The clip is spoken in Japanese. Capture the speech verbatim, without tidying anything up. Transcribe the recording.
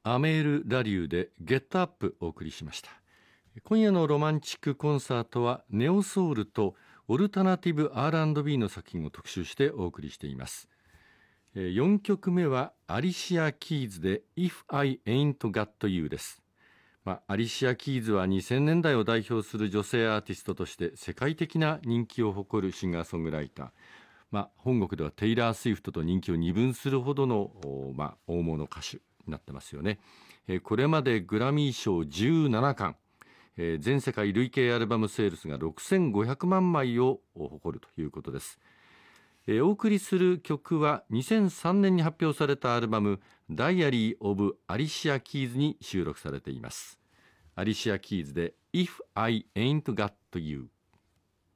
アメール・ラリューでゲットアップお送りしました。今夜のロマンチックコンサートはネオソウルとオルタナティブ アールアンドビー の作品を特集してお送りしています。よんきょくめはアリシア・キーズで If I Ain't Got You です。まあ、アリシア・キーズはにせんねんだいを代表する女性アーティストとして世界的な人気を誇るシンガーソングライター、まあ、本国ではテイラー・スウィフトと人気を二分するほどの、まあ、大物歌手になってますよね。えー、これまでグラミー賞じゅうななかん、えー、全世界累計アルバムセールスがろくせんごひゃくまんまいを誇るということです。えー、お送りする曲はにせんさんねんに発表されたアルバムダイアリー・オブ・アリシア・キーズに収録されています。アリシア・キーズで If I Ain't Got You。